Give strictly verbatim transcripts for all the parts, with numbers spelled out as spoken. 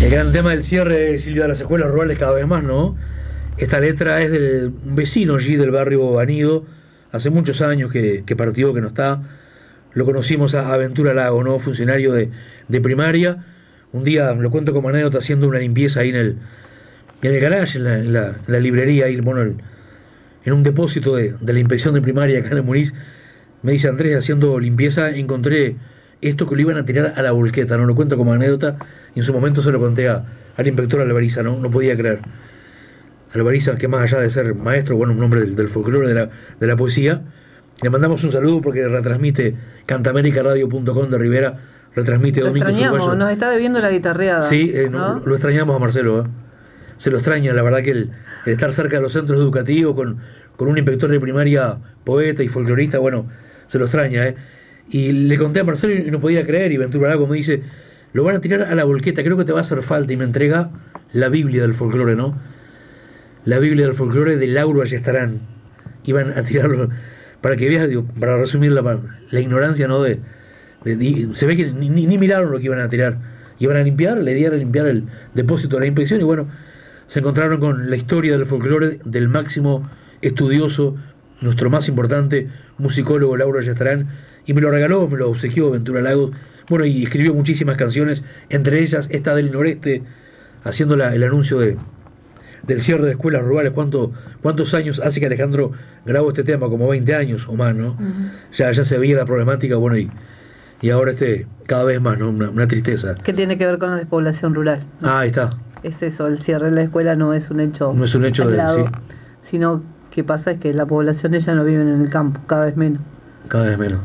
El gran tema del cierre, Silvia, de las escuelas rurales cada vez más, ¿no? Esta letra es del vecino allí del barrio Anido, hace muchos años que, que partió, que no está. Lo conocimos a Aventura Lago, ¿no? Funcionario de, de primaria. Un día, lo cuento como anécdota, haciendo una limpieza ahí en el, en el garage, en la, en la, en la librería, ahí, bueno, el, en un depósito de, de la inspección de primaria acá en Muniz. Me dice Andrés, haciendo limpieza, encontré esto que lo iban a tirar a la volqueta, ¿no? Lo cuento como anécdota, y en su momento se lo conté a, al inspector Alvariza, ¿no? No podía creer. Alvariza, que más allá de ser maestro, bueno, un hombre del, del folclore, de la, de la poesía, le mandamos un saludo porque retransmite cantamérica radio punto com de Rivera, retransmite lo Domingos extrañamos, Uruguayos. Nos está debiendo la guitarreada. Sí, eh, no, ¿no? Lo extrañamos a Marcelo, ¿eh? Se lo extraña, la verdad que el, el estar cerca de los centros educativos con, con un inspector de primaria poeta y folclorista, bueno, se lo extraña, ¿eh? Y le conté a Marcelo y no podía creer, y Ventura Lago me dice, lo van a tirar a la volqueta, creo que te va a hacer falta, y me entrega la Biblia del folclore, ¿no? La Biblia del folclore de Lauro Ayestarán. Iban a tirarlo, para que veas, digo, para resumir la, la ignorancia, ¿no? De, de, de se ve que ni, ni, ni miraron lo que iban a tirar. Iban a limpiar, le dieron a limpiar el depósito de la inspección, y bueno, se encontraron con la historia del folclore del máximo estudioso, nuestro más importante musicólogo Lauro Ayestarán, y me lo regaló, me lo obsequió Ventura Lagos. Bueno, y escribió muchísimas canciones, entre ellas esta del Noreste, haciendo la, el anuncio de, del cierre de escuelas rurales. ¿Cuánto, ¿Cuántos años hace que Alejandro grabó este tema? Como veinte años o más, ¿no? Uh-huh. Ya, ya se veía la problemática, bueno, y, y ahora este cada vez más, ¿no? Una, una tristeza. ¿Qué tiene que ver con la despoblación rural? ¿No? Ah, ahí está. Es eso, el cierre de la escuela no es un hecho No es un hecho aislado, de, sí. Sino que pasa es que la población ella no vive en el campo, cada vez menos. Cada vez menos.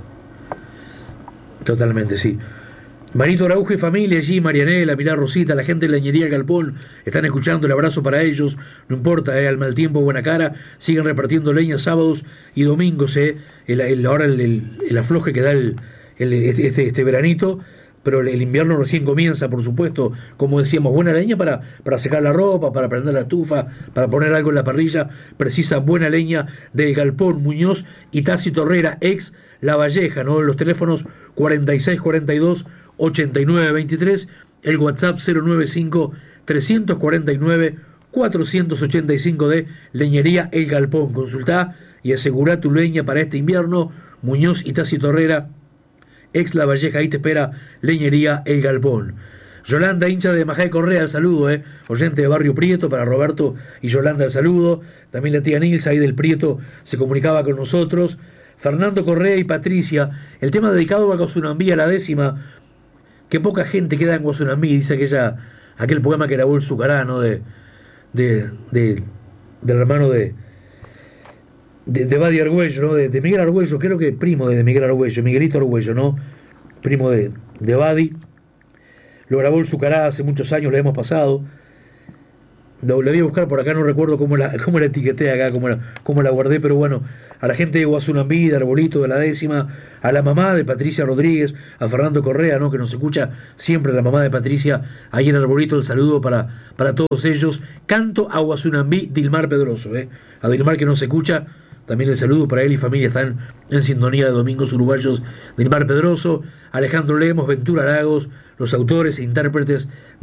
Totalmente, sí. Marito Araujo y familia allí, Marianela, Mirá Rosita, la gente de la Leñería Galpón, están escuchando, el abrazo para ellos, no importa, eh, al mal tiempo, buena cara, siguen repartiendo leña sábados y domingos, eh, el, el, ahora el, el, el afloje que da el, el, este, este, este veranito, pero el, el invierno recién comienza, por supuesto, como decíamos, buena leña para, para secar la ropa, para prender la estufa, para poner algo en la parrilla, precisa buena leña del Galpón, Muñoz y Tácito Herrera, ex La Valleja, ¿no? Los teléfonos cuarenta y seis cuarenta y dos ochenta y nueve veintitrés, el WhatsApp cero noventa y cinco trescientos cuarenta y nueve cuatrocientos ochenta y cinco de Leñería El Galpón. Consultá y asegurá tu leña para este invierno. Muñoz y Tácito Herrera, ex La Valleja, ahí te espera Leñería El Galpón. Yolanda, hincha de Majay Correa, el saludo, eh. oyente de Barrio Prieto, para Roberto y Yolanda el saludo. También la tía Nilsa ahí del Prieto se comunicaba con nosotros. Fernando Correa y Patricia, el tema dedicado a Guazunambí, a la décima. Qué poca gente queda en Guazunambí, dice aquella, aquel poema que grabó el Zucará, ¿no? De, de, de, del hermano de, de, de Badi Argüello, ¿no? De, de Miguel Argüello, creo que primo de Miguel Argüello, Miguelito Argüello, ¿no? Primo de, de Badi. Lo grabó el Zucará hace muchos años, lo hemos pasado. Lo, lo voy a buscar por acá, no recuerdo cómo la, cómo la etiqueté acá, cómo la, cómo la guardé, pero bueno, a la gente de Guazunambí, de Arbolito, de la décima, a la mamá de Patricia Rodríguez, a Fernando Correa, ¿no? Que nos escucha siempre, la mamá de Patricia, ahí en Arbolito, el saludo para, para todos ellos. Canto a Guazunambí, Dilmar Pedroso, ¿eh? A Dilmar que nos escucha, también el saludo para él y familia, están en sintonía de Domingos Uruguayos. Dilmar Pedroso, Alejandro Lemos, Ventura Lagos, los autores e intérpretes